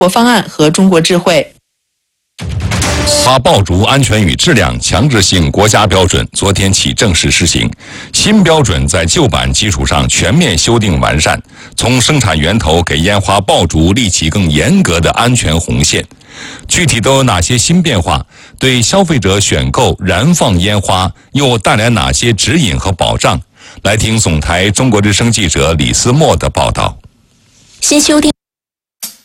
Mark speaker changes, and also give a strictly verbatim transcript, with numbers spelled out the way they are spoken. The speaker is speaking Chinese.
Speaker 1: 国方案和中国智慧。
Speaker 2: 花爆竹安全与质量强制性国家标准昨天起正式施行，新标准在旧版基础上全面修订完善，从生产源头给烟花爆竹立起更严格的安全红线。具体都有哪些新变化？对消费者选购、燃放烟花又带来哪些指引和保障？来听总台中国之声记者李思墨的报道。
Speaker 3: 新修订